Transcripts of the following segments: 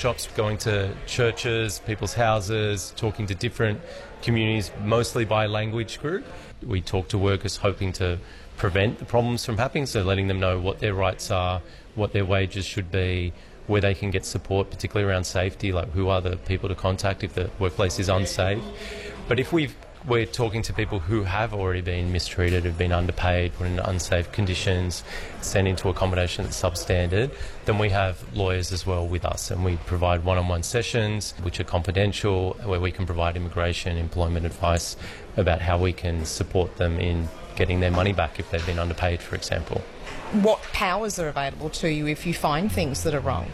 workshops, going to churches, people's houses, talking to different communities, mostly by language group. We talk to workers hoping to prevent the problems from happening, so letting them know what their rights are, what their wages should be, where they can get support, particularly around safety, like who are the people to contact if the workplace is unsafe. But if we're talking to people who have already been mistreated, have been underpaid, put in unsafe conditions, sent into accommodation that's substandard, then we have lawyers as well with us, and we provide one-on-one sessions which are confidential, where we can provide immigration, employment advice about how we can support them in getting their money back if they've been underpaid, for example. What powers are available to you if you find things that are wrong?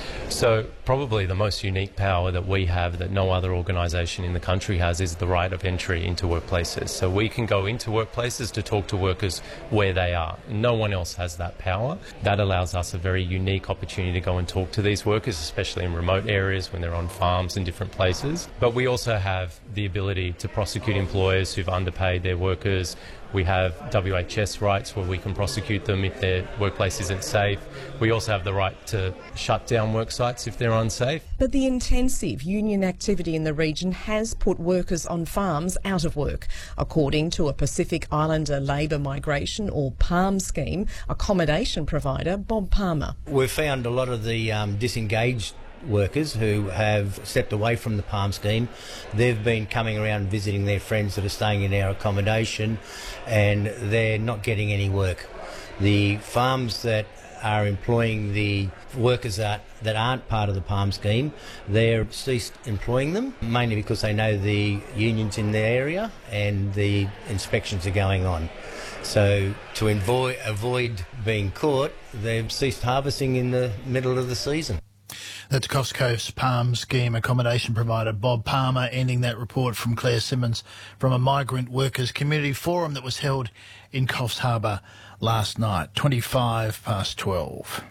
So probably the most unique power that we have that no other organisation in the country has is the right of entry into workplaces. So we can go into workplaces to talk to workers where they are. No one else has that power. That allows us a very unique opportunity to go and talk to these workers, especially in remote areas when they're on farms and different places. But we also have the ability to prosecute employers who've underpaid their workers. We have WHS rights where we can prosecute them if their workplace isn't safe. We also have the right to shut down work sites if they're unsafe. But the intensive union activity in the region has put workers on farms out of work, according to a Pacific Islander labour migration or PALM scheme accommodation provider, Bob Palmer. We've found a lot of the disengaged workers who have stepped away from the PALM scheme. They've been coming around visiting their friends that are staying in our accommodation, and they're not getting any work. The farms that are employing the workers that aren't part of the PALM scheme, they've ceased employing them, mainly because they know the unions in the area and the inspections are going on. So to avoid being caught, they've ceased harvesting in the middle of the season. That's Coffs Coast's PALM scheme accommodation provider Bob Palmer, ending that report from Claire Simmons from a migrant workers community forum that was held in Coffs Harbour last night, 12:25.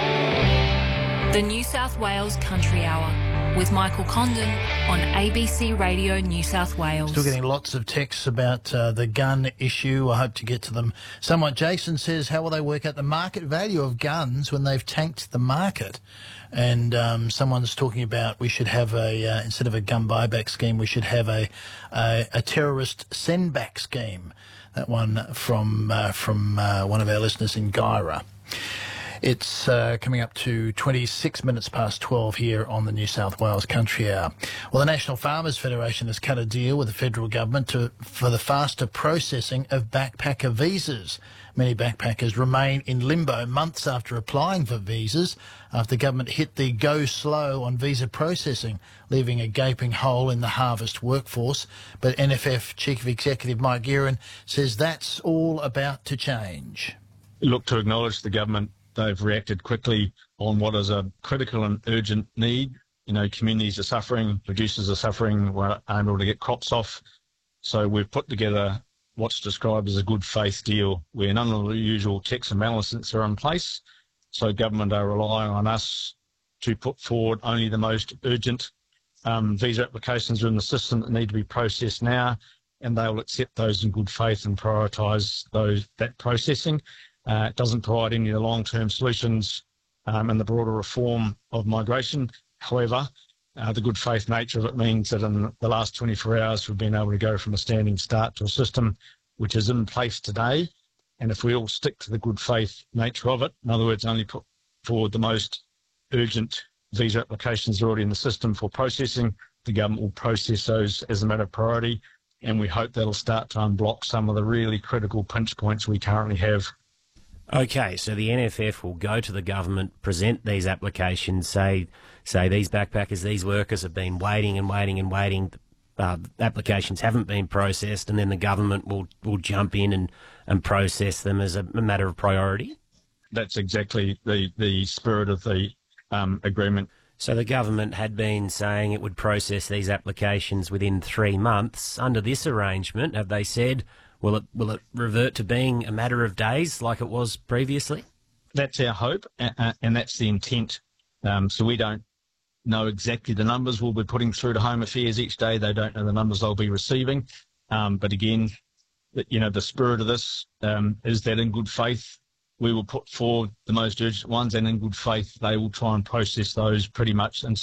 The New South Wales Country Hour with Michael Condon on ABC Radio New South Wales. Still getting lots of texts about the gun issue. I hope to get to them somewhat. Jason says, how will they work out the market value of guns when they've tanked the market? And someone's talking about we should have instead of a gun buyback scheme, we should have a terrorist send back scheme. That one from one of our listeners in Guyra. It's coming up to 26 minutes past 12 here on the New South Wales Country Hour. Well, the National Farmers Federation has cut a deal with the federal government for the faster processing of backpacker visas. Many backpackers remain in limbo months after applying for visas after the government hit the go slow on visa processing, leaving a gaping hole in the harvest workforce. But NFF Chief Executive Mike Guerin says that's all about to change. Look, to acknowledge the government, they've reacted quickly on what is a critical and urgent need. You know, communities are suffering, producers are suffering, we're unable to get crops off. So we've put together what's described as a good faith deal where none of the usual checks and balances are in place. So government are relying on us to put forward only the most urgent visa applications are in the system that need to be processed now, and they will accept those in good faith and prioritise that processing. It doesn't provide any of the long-term solutions and the broader reform of migration. However, the good faith nature of it means that in the last 24 hours we've been able to go from a standing start to a system which is in place today. And if we all stick to the good faith nature of it, in other words, only put forward the most urgent visa applications already in the system for processing, the government will process those as a matter of priority. And we hope that'll start to unblock some of the really critical pinch points we currently have. Okay, so the NFF will go to the government, present these applications, say these backpackers, these workers have been waiting and waiting and waiting, applications haven't been processed, and then the government will jump in and process them as a matter of priority? That's exactly the spirit of the agreement. So the government had been saying it would process these applications within 3 months. Under this arrangement, have they said, will it revert to being a matter of days like it was previously? That's our hope, and that's the intent. So we don't know exactly the numbers we'll be putting through to Home Affairs each day. They don't know the numbers they'll be receiving. But again, the spirit of this is that in good faith, we will put forward the most urgent ones, and in good faith, they will try and process those pretty much in